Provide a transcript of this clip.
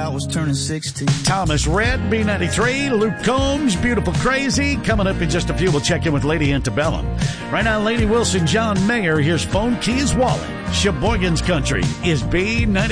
I was turning 16. Thomas Rhett, B93, Luke Combs, Beautiful Crazy. Coming up in just a few, we'll check in with Lady Antebellum. Right now, Lady Wilson, John Mayer. Here's Phone Keys Wallet. Sheboygan's Country is B93.